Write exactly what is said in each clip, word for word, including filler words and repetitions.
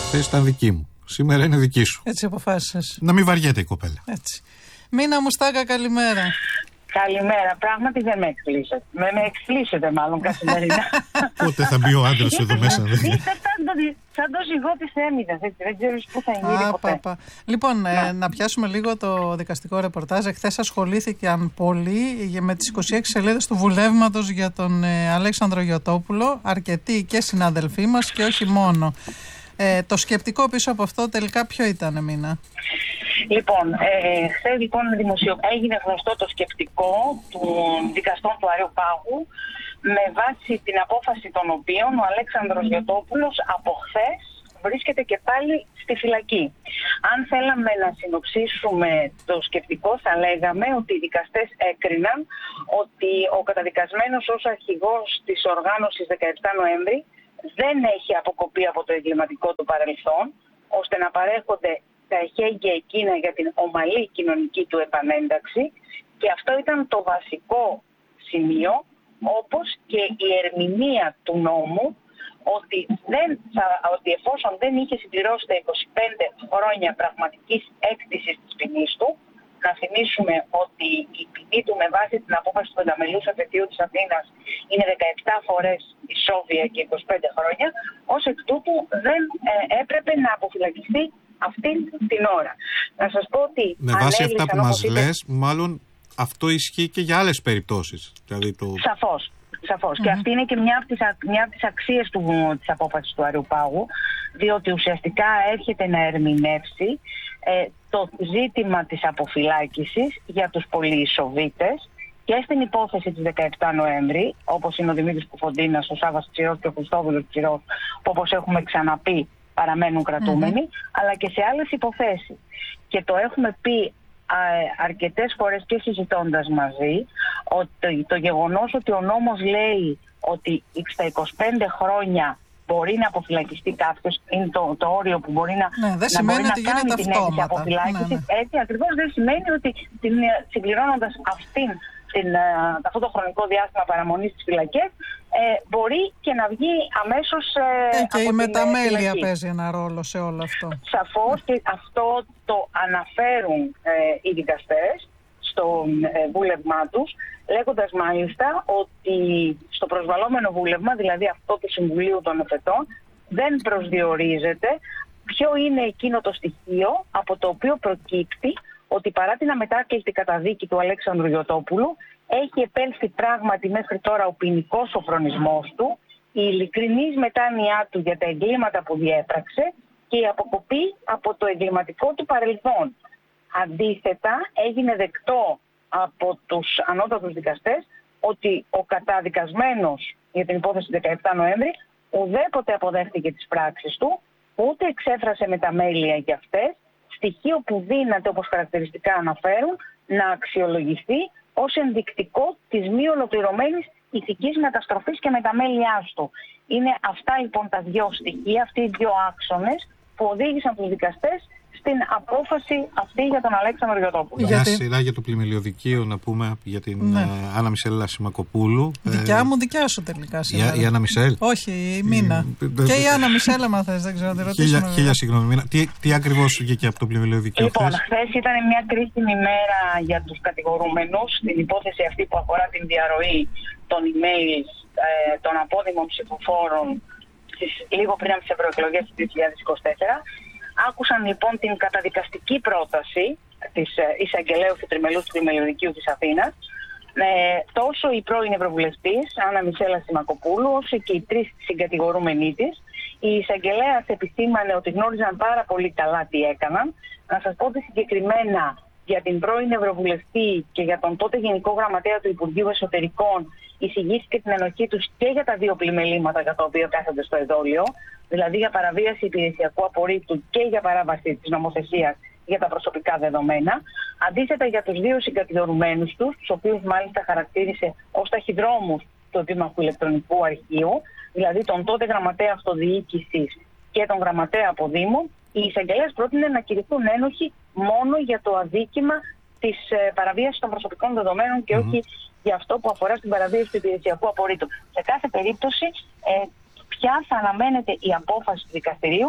Χθες ήταν δική μου. Σήμερα είναι δική σου. Έτσι αποφάσισες. Να μην βαριέται η κοπέλα. Έτσι. Μίνα Μουστάκα, καλημέρα. Καλημέρα. Πράγματι δεν με εκπλήσετε. Με, με εκπλήσετε μάλλον καθημερινά. Πότε θα μπει ο άντρας εδώ μέσα. Είστε σαν το, σαν το ζυγό της Έμιδας. Δεν ξέρεις πού θα γίνει ποτέ. Πα, πα. Λοιπόν, ε, να πιάσουμε λίγο το δικαστικό ρεπορτάζ. Εχθές ασχολήθηκαν πολύ με τις είκοσι έξι σελίδες του βουλεύματος για τον ε, Αλέξανδρο Γιωτόπουλο. Αρκετοί και συναδελφοί μας και όχι μόνο. Ε, το σκεπτικό πίσω από αυτό τελικά ποιο ήταν, Μίνα? Λοιπόν, ε, χθες λοιπόν δημοσιο... έγινε γνωστό το σκεπτικό των δικαστών του Αριού Πάγου, με βάση την απόφαση των οποίων ο Αλέξανδρος Γιωτόπουλος από χθες βρίσκεται και πάλι στη φυλακή. Αν θέλαμε να συνοψίσουμε το σκεπτικό, θα λέγαμε ότι οι δικαστές έκριναν ότι ο καταδικασμένος ως αρχηγός της οργάνωσης δεκαεπτά Νοέμβρη δεν έχει αποκοπεί από το εγκληματικό του παρελθόν, ώστε να παρέχονται τα εχέγγυα εκείνα για την ομαλή κοινωνική του επανένταξη, και αυτό ήταν το βασικό σημείο, όπως και η ερμηνεία του νόμου, ότι, δεν θα, ότι εφόσον δεν είχε συμπληρώσει τα είκοσι πέντε χρόνια πραγματικής έκτησης της ποινής του, να θυμίσουμε ότι η ποινή του με βάση την απόφαση του πενταμελούς αφετείου της Αθήνας είναι δεκαεπτά φορές ισόβια και είκοσι πέντε χρόνια, ως εκ τούτου δεν ε, έπρεπε να αποφυλακιστεί αυτή την ώρα. Να σας πω ότι με βάση αυτά που μας είπε, λες, μάλλον αυτό ισχύει και για άλλες περιπτώσεις. Δηλαδή το... Σαφώς. Σαφώς. Mm-hmm. Και αυτή είναι και μια από τις, μια από τις αξίες του, της απόφασης του Αριού Πάγου, διότι ουσιαστικά έρχεται να ερμηνεύσει ε, το ζήτημα της αποφυλάκησης για τους πολυεισοβήτες και στην υπόθεση της δεκαεπτά Νοέμβρη, όπως είναι ο Δημήτρης Κουφοντίνας, ο Σάββας Ψηρός και ο Χριστόδουλος Ψηρός, που όπως έχουμε ξαναπεί παραμένουν κρατούμενοι, mm-hmm. αλλά και σε άλλες υποθέσεις. Και το έχουμε πει αρκετές φορές και συζητώντας μαζί, ότι το γεγονός ότι ο νόμος λέει ότι στα είκοσι πέντε χρόνια μπορεί να αποφυλακιστεί κάποιος, είναι το, το όριο που μπορεί να, ναι, δεν να, μπορεί να κάνει την αίτηση αποφυλάκησης, ναι, ναι. Έτσι ακριβώς δεν σημαίνει ότι την, συμπληρώνοντας αυτήν την, αυτό το χρονικό διάστημα παραμονής στις φυλακές, ε, μπορεί και να βγει αμέσως ε, ε, και από η την μεταμέλεια φυλακή. παίζει ένα ρόλο σε όλο αυτό. Σαφώς, και αυτό το αναφέρουν ε, οι δικαστές στο ε, βούλευμά τους, λέγοντας μάλιστα ότι στο προσβαλλόμενο βούλευμα, δηλαδή αυτό του Συμβουλίου των Εφετών, δεν προσδιορίζεται ποιο είναι εκείνο το στοιχείο από το οποίο προκύπτει ότι παρά την αμετάκλητη καταδίκη του Αλέξανδρου Γιωτόπουλου, έχει επέλθει πράγματι μέχρι τώρα ο ποινικός σοφρονισμός του, η ειλικρινής μετάνοιά του για τα εγκλήματα που διέπραξε και η αποκοπή από το εγκληματικό του παρελθόν. Αντίθετα, έγινε δεκτό από τους ανώτατους δικαστές ότι ο καταδικασμένος για την υπόθεση δεκαεπτά Νοέμβρη ουδέποτε αποδέχτηκε τις πράξεις του, ούτε εξέφρασε μεταμέλεια για αυτές, στοιχείο που δύναται, όπως χαρακτηριστικά αναφέρουν, να αξιολογηθεί ως ενδεικτικό της μη ολοκληρωμένης ηθικής μεταστροφής και μεταμέλειάς του. Είναι αυτά λοιπόν τα δύο στοιχεία, αυτοί οι δύο άξονες που οδήγησαν τους δικαστές στην απόφαση αυτή για τον Αλέξανδρο Γιωτόπουλο. Μια γιατί... σειρά για το πλημελιωδικείο, να πούμε, για την ναι. uh, Άννα Μισελ Σιμακοπούλου. Δικιά ε... μου, δικιά σου τελικά σήμερα. Η, η Άννα Μισελ. Όχι, η Μίνα. Η... Και η Άννα Μισελ, άμα θες, δεν ξέρω. Χίλια, χίλια συγγνώμη, Μίνα. Τι, τι ακριβώς βγήκε από το πλημελιωδικείο λοιπόν, χθες? Χθες ήταν μια κρίσιμη μέρα για τους κατηγορούμενους στην υπόθεση αυτή που αφορά την διαρροή των email ε, των απόδημων ψηφοφόρων λίγο πριν από τις ευρωεκλογές του δύο χιλιάδες είκοσι τέσσερα. Άκουσαν λοιπόν την καταδικαστική πρόταση της εισαγγελέου του Τριμελούς του Πλημελιωδικείου της Αθήνας. Ε, τόσο η πρώην Ευρωβουλευτής Άννα Μισελ Σιμακοπούλου, όσο και οι τρεις συγκατηγορούμενοι της. Η εισαγγελέας επισήμανε ότι γνώριζαν πάρα πολύ καλά τι έκαναν. Να σας πω ότι συγκεκριμένα για την πρώην Ευρωβουλευτή και για τον τότε Γενικό Γραμματέα του Υπουργείου Εσωτερικών εισηγήθηκε την ενοχή τους και για τα δύο πλημελήματα για τα οποία κάθονται στο εδόλιο, δηλαδή για παραβίαση υπηρεσιακού απορρίτου και για παράβαση της νομοθεσίας για τα προσωπικά δεδομένα. Αντίθετα, για τους δύο συγκατηγορουμένους τους, τους οποίους μάλιστα χαρακτήρισε ως ταχυδρόμους του Επίμαχου Ηλεκτρονικού Αρχείου, δηλαδή τον τότε Γραμματέα Αυτοδιοίκησης και τον Γραμματέα Αποδήμων, οι εισαγγελέες πρότεινε να κηρυχθούν ένοχοι μόνο για το αδίκημα της ε, παραβίασης των προσωπικών δεδομένων και mm-hmm. όχι για αυτό που αφορά στην παραβίαση του υπηρεσιακού απορρίτου. Σε κάθε περίπτωση, ε, πια θα αναμένεται η απόφαση του δικαστηρίου,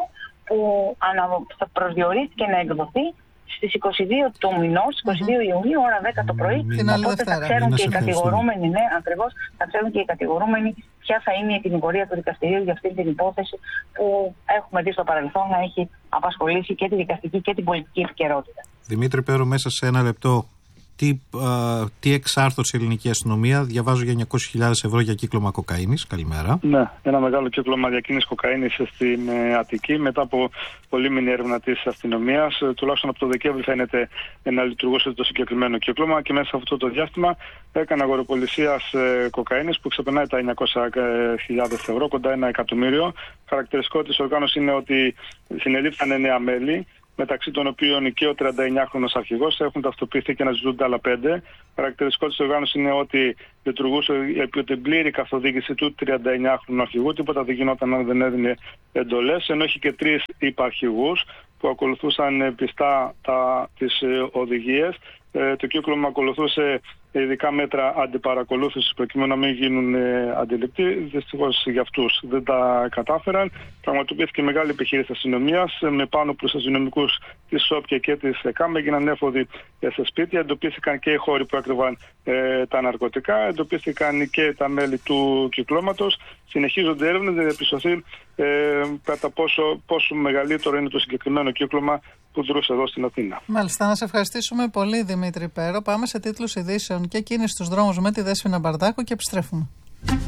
που θα προσδιορίστηκε να εκδοθεί στις είκοσι δύο του μηνός, είκοσι δύο Ιουνίου, ώρα δέκα το πρωί. Την άλλη Οπότε Δευτέρα. θα ξέρουν και οι κατηγορούμενοι, ναι, ακριβώς, θα ξέρουν και οι κατηγορούμενοι ποια θα είναι η ποινικορία του δικαστηρίου για αυτή την υπόθεση που έχουμε δει στο παρελθόν να έχει απασχολήσει και τη δικαστική και την πολιτική επικαιρότητα. Δημήτρη Πέρο, μέσα σε ένα λεπτό, τι, α, τι εξάρθωσε η ελληνική αστυνομία? Διαβάζω για εννιακόσιες χιλιάδες ευρώ για κύκλωμα κοκαίνης. Καλημέρα. Ναι, ένα μεγάλο κύκλωμα διακίνησης κοκαίνης στην ε, Αττική μετά από πολύμηνη έρευνα της αστυνομίας. Ε, τουλάχιστον από το Δεκέμβρη φαίνεται ε, να λειτουργούσε το συγκεκριμένο κύκλωμα και μέσα σε αυτό το διάστημα έκανε αγοροπολισίας ε, κοκαίνης που ξεπερνάει τα εννιακόσιες χιλιάδες ευρώ, κοντά ένα εκατομμύριο. Χαρακτηριστικό της οργάνωσης είναι ότι συνελήφθηκαν εννέα μέλη, μεταξύ των οποίων και ο τριανταεννιάχρονος αρχηγός, έχουν ταυτοποιηθεί και αναζητούνται άλλα πέντε. Χαρακτηριστικό της οργάνωσης είναι ότι λειτουργούσε επί την πλήρη καθοδήγηση του τριανταεννιάχρονου αρχηγού, τίποτα δεν γινόταν αν δεν έδινε εντολές, ενώ έχει και τρεις υπαρχηγούς που ακολουθούσαν πιστά τα, τις οδηγίες. Ε, το κύκλωμα ακολουθούσε ειδικά μέτρα αντιπαρακολούθησης προκειμένου να μην γίνουν ε, αντιληπτοί. Δυστυχώς για αυτούς δεν τα κατάφεραν. Πραγματοποιήθηκε μεγάλη επιχείρηση αστυνομίας με πάνω από τους αστυνομικούς της ΣΟΠΚΕ και της ΕΚΑΜ. Έγιναν έφοδοι σε σπίτια. Εντοπίστηκαν και οι χώροι που έκρυβαν ε, τα ναρκωτικά. Εντοπίστηκαν και τα μέλη του κυκλώματος. Συνεχίζονται έρευνες για να διαπιστωθεί ε, κατά πόσο, πόσο μεγαλύτερο είναι το συγκεκριμένο κύκλωμα που δρούσε εδώ στην Αθήνα. Μάλιστα, να σε ευχαριστήσουμε πολύ, Δημήτρη Πέρο. Πάμε σε τίτλους ειδήσεων και κίνηση στους δρόμους με τη Δέσποινα Μπαρδάκου και επιστρέφουμε.